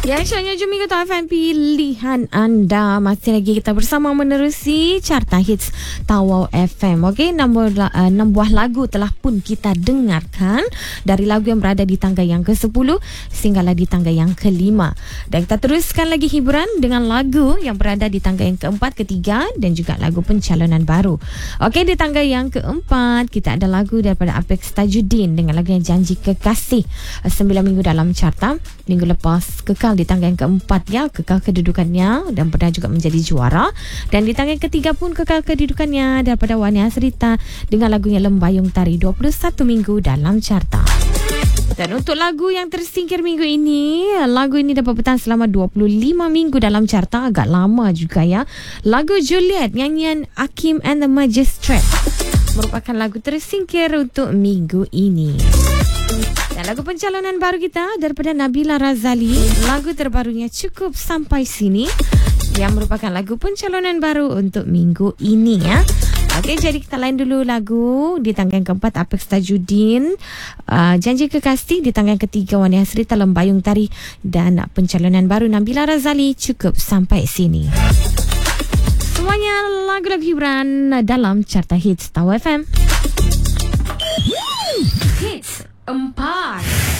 Ya, syaknya Jom Minggu FM pilihan anda. Masih lagi kita bersama menerusi Carta Hits Tawau FM. Okey, 6 buah lagu telah pun kita dengarkan. Dari lagu yang berada di tangga yang ke-10 sehinggalah di tangga yang ke-5. Dan kita teruskan lagi hiburan dengan lagu yang berada di tangga yang ke-4, ke-3 dan juga lagu pencalonan baru. Okey, di tangga yang ke-4 kita ada lagu daripada Apex Tajuddin dengan lagu yang Janji Kekasih. 9 minggu dalam carta. Minggu lepas kekal di tangga yang ke-4 ya, kekal kedudukannya dan pernah juga menjadi juara. Dan di tangga yang ke-3 pun kekal kedudukannya daripada Wani Asrita dengan lagunya Lembayung Tari, 21 minggu dalam carta. Dan untuk lagu yang tersingkir minggu ini, lagu ini dapat bertahan selama 25 minggu dalam carta, agak lama juga ya. Lagu Juliet nyanyian Hakim and the Magistrate merupakan lagu tersingkir untuk minggu ini. Dan lagu pencalonan baru kita daripada Nabila Razali, lagu terbarunya Cukup Sampai Sini, yang merupakan lagu pencalonan baru untuk minggu ini ya. Okey, jadi kita lain dulu lagu di tangga yang ke-4 Apex Tajuddin, Janji Kekasih, di tangga yang ke-3 Wani Asrita Lembayung Tari, dan pencalonan baru Nabila Razali Cukup Sampai Sini. Semuanya lagu-lagu hiburan dalam Carta Hits Tawau FM. Hits 4.